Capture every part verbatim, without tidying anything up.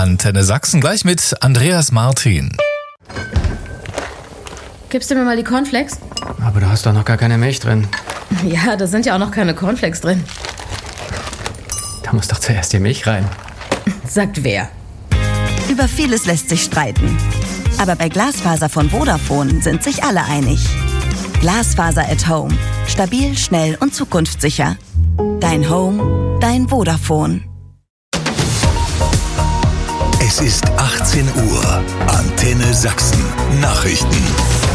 Antenne Sachsen gleich mit Andreas Martin. Gibst du mir mal die Cornflakes? Aber du hast doch noch gar keine Milch drin. Ja, da sind ja auch noch keine Cornflakes drin. Da muss doch zuerst die Milch rein. Sagt wer? Über vieles lässt sich streiten. Aber bei Glasfaser von Vodafone sind sich alle einig. Glasfaser at Home. Stabil, schnell und zukunftssicher. Dein Home, dein Vodafone. Es ist achtzehn Uhr. Antenne Sachsen. Nachrichten.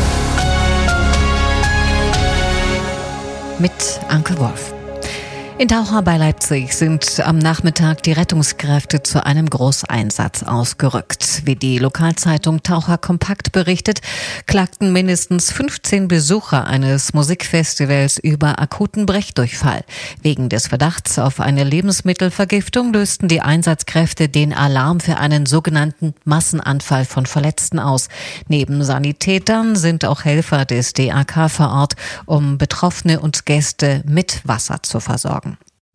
Mit Anke Wolf. In Taucher bei Leipzig sind am Nachmittag die Rettungskräfte zu einem Großeinsatz ausgerückt. Wie die Lokalzeitung Taucher Kompakt berichtet, klagten mindestens fünfzehn Besucher eines Musikfestivals über akuten Brechdurchfall. Wegen des Verdachts auf eine Lebensmittelvergiftung lösten die Einsatzkräfte den Alarm für einen sogenannten Massenanfall von Verletzten aus. Neben Sanitätern sind auch Helfer des D A K vor Ort, um Betroffene und Gäste mit Wasser zu versorgen.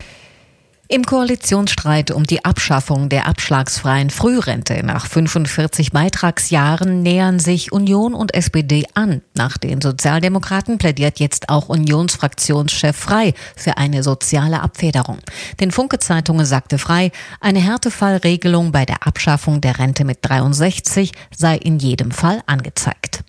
Im Koalitionsstreit um die Abschaffung der abschlagsfreien Frührente nach fünfundvierzig Beitragsjahren nähern sich Union und S P D an. Nach den Sozialdemokraten plädiert jetzt auch Unionsfraktionschef Frey für eine soziale Abfederung. Den Funke-Zeitungen sagte Frey, eine Härtefallregelung bei der Abschaffung der Rente mit dreiundsechzig sei in jedem Fall angezeigt.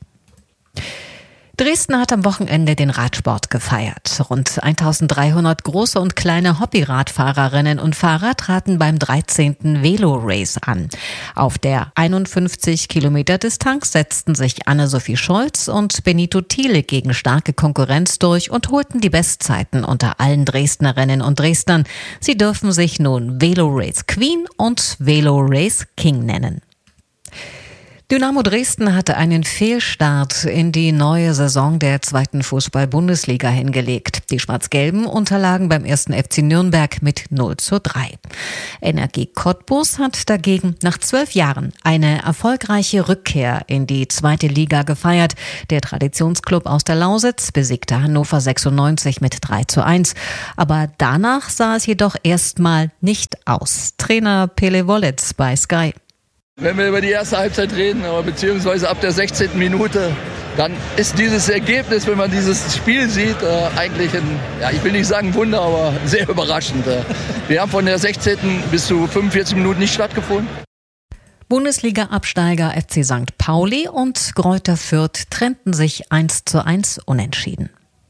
Dresden hat am Wochenende den Radsport gefeiert. Rund eintausenddreihundert große und kleine Hobbyradfahrerinnen und Fahrer traten beim dreizehnten Velo-Race an. Auf der einundfünfzig Kilometer Distanz setzten sich Anne-Sophie Scholz und Benito Thiele gegen starke Konkurrenz durch und holten die Bestzeiten unter allen Dresdnerinnen und Dresdnern. Sie dürfen sich nun Velo-Race Queen und Velo-Race King nennen. Dynamo Dresden hatte einen Fehlstart in die neue Saison der zweiten Fußball-Bundesliga hingelegt. Die Schwarz-Gelben unterlagen beim ersten F C Nürnberg mit null zu drei. Energie Cottbus hat dagegen nach zwölf Jahren eine erfolgreiche Rückkehr in die zweite Liga gefeiert. Der Traditionsklub aus der Lausitz besiegte Hannover sechsundneunzig mit drei zu eins. Aber danach sah es jedoch erstmal nicht aus. Trainer Pele Wollitz bei Sky. Wenn wir über die erste Halbzeit reden, beziehungsweise ab der sechzehnten Minute, dann ist dieses Ergebnis, wenn man dieses Spiel sieht, äh, eigentlich ein, ja, ich will nicht sagen Wunder, aber sehr überraschend. Wir haben von der sechzehnten bis zu fünfundvierzig Minuten nicht stattgefunden. Bundesliga-Absteiger F C Sankt Pauli und Greuther Fürth trennten sich eins zu eins unentschieden.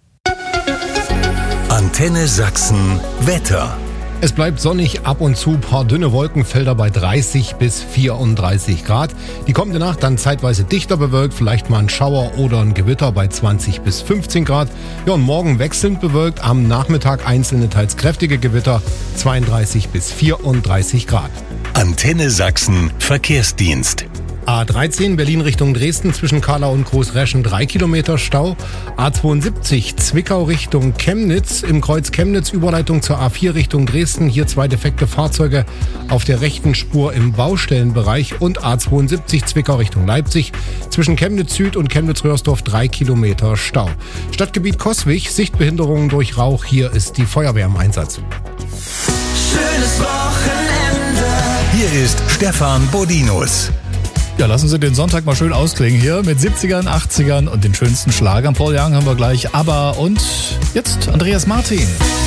Antenne Sachsen Wetter. Es bleibt sonnig, ab und zu paar dünne Wolkenfelder bei dreißig bis vierunddreißig Grad. Die kommende Nacht dann zeitweise dichter bewölkt, vielleicht mal ein Schauer oder ein Gewitter bei zwanzig bis fünfzehn Grad. Ja, und morgen wechselnd bewölkt, am Nachmittag einzelne teils kräftige Gewitter, zweiunddreißig bis vierunddreißig Grad. Antenne Sachsen Verkehrsdienst. A dreizehn Berlin Richtung Dresden zwischen Kahlau und Großreschen drei Kilometer Stau. A zweiundsiebzig Zwickau Richtung Chemnitz im Kreuz Chemnitz Überleitung zur A vier Richtung Dresden. Hier zwei defekte Fahrzeuge auf der rechten Spur im Baustellenbereich. Und A zweiundsiebzig Zwickau Richtung Leipzig zwischen Chemnitz Süd und Chemnitz-Röhrsdorf drei Kilometer Stau. Stadtgebiet Coswig, Sichtbehinderungen durch Rauch. Hier ist die Feuerwehr im Einsatz. Schönes Wochenende. Hier ist Stefan Bodinus. Ja, lassen Sie den Sonntag mal schön ausklingen hier mit siebzigern, achtzigern und den schönsten Schlagern. Paul Young haben wir gleich, ABBA und jetzt Andreas Martin.